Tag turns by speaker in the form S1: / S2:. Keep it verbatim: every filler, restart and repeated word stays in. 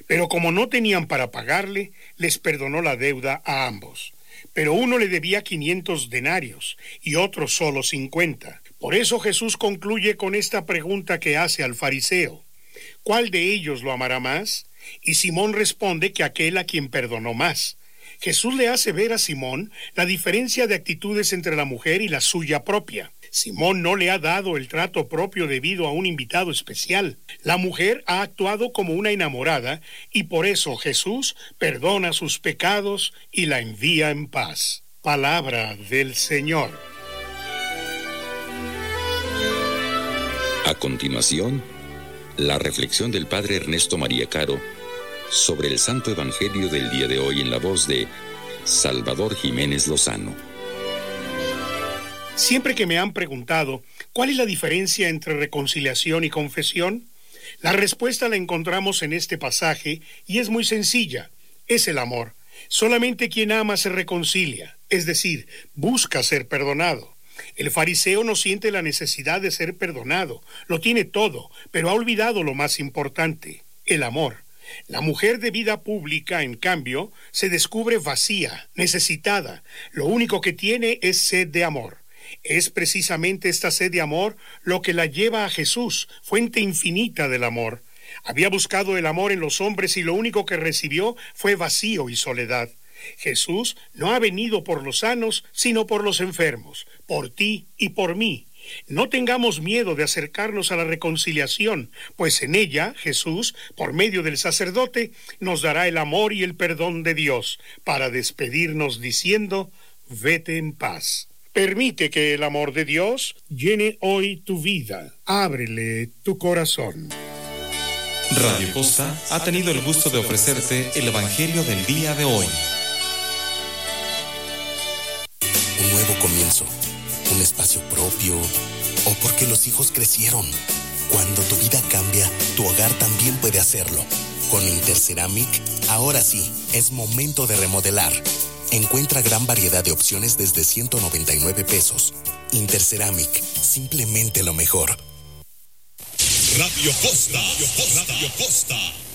S1: Pero como no tenían para pagarle, les perdonó la deuda a ambos. Pero uno le debía quinientos denarios y otro solo cincuenta. Por eso Jesús concluye con esta pregunta que hace al fariseo: ¿cuál de ellos lo amará más? Y Simón responde que aquel a quien perdonó más. Jesús le hace ver a Simón la diferencia de actitudes entre la mujer y la suya propia. Simón no le ha dado el trato propio debido a un invitado especial. La mujer ha actuado como una enamorada y por eso Jesús perdona sus pecados y la envía en paz. Palabra del Señor.
S2: A continuación, la reflexión del Padre Ernesto María Caro sobre el Santo Evangelio del día de hoy en la voz de Salvador Jiménez Lozano.
S1: Siempre que me han preguntado ¿cuál es la diferencia entre reconciliación y confesión?, la respuesta la encontramos en este pasaje y es muy sencilla: es el amor. Solamente quien ama se reconcilia, es decir, busca ser perdonado. El fariseo no siente la necesidad de ser perdonado, lo tiene todo, pero ha olvidado lo más importante: el amor. La mujer de vida pública, en cambio, se descubre vacía, necesitada. Lo único que tiene es sed de amor. Es precisamente esta sed de amor lo que la lleva a Jesús, fuente infinita del amor. Había buscado el amor en los hombres y lo único que recibió fue vacío y soledad. Jesús no ha venido por los sanos, sino por los enfermos, por ti y por mí. No tengamos miedo de acercarnos a la reconciliación, pues en ella Jesús, por medio del sacerdote, nos dará el amor y el perdón de Dios, para despedirnos diciendo: vete en paz. Permite que el amor de Dios llene hoy tu vida. Ábrele tu corazón.
S3: Radio Costa ha tenido el gusto de ofrecerte el Evangelio del día de hoy.
S4: Un nuevo comienzo, un espacio propio, o porque los hijos crecieron. Cuando tu vida cambia, tu hogar también puede hacerlo. Con Interceramic, ahora sí, es momento de remodelar. Encuentra gran variedad de opciones desde ciento noventa y nueve pesos. Interceramic, simplemente lo mejor.
S5: Radio Costa, Radio Costa, Radio Costa.